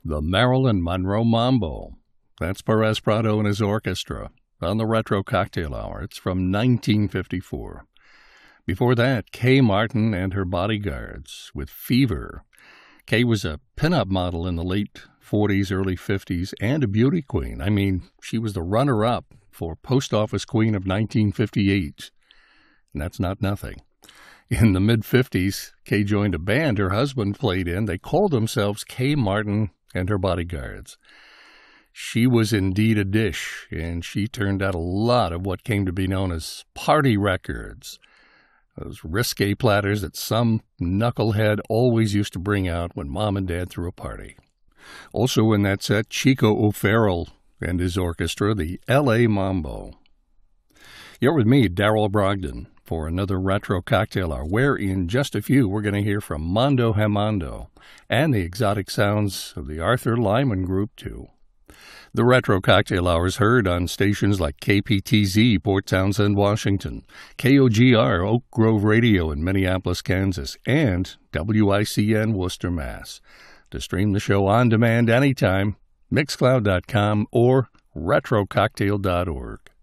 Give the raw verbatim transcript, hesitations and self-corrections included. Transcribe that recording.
the Marilyn Monroe Mambo. That's Perez Prado and his orchestra on the Retro Cocktail Hour. It's from nineteen fifty-four. Before that, Kay Martin and her Bodyguards with Fever. Kay was a pinup model in the late forties, early fifties, and a beauty queen. I mean, she was the runner-up for Post Office Queen of nineteen fifty-eight. And that's not nothing. In the mid-fifties, Kay joined a band her husband played in. They called themselves Kay Martin and her Bodyguards. She was indeed a dish, and she turned out a lot of what came to be known as party records. Those risque platters that some knucklehead always used to bring out when mom and dad threw a party. Also in that set, Chico O'Farrell and his orchestra, the L A Mambo. You're with me, Darrell Brogdon, for another Retro Cocktail Hour, where in just a few we're going to hear from Mondo Hemando and the exotic sounds of the Arthur Lyman Group, too. The Retro Cocktail Hour is heard on stations like K P T Z, Port Townsend, Washington, K O G R, Oak Grove Radio in Minneapolis, Kansas, and W I C N, Worcester, Mass. To stream the show on demand anytime, mixcloud dot com or retro cocktail dot org.